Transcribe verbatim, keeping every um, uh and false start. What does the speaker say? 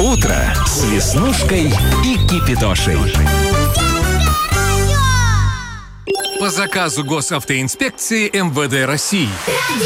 Утро с Веснушкой и Кипидошей. По заказу госавтоинспекции эм вэ дэ России.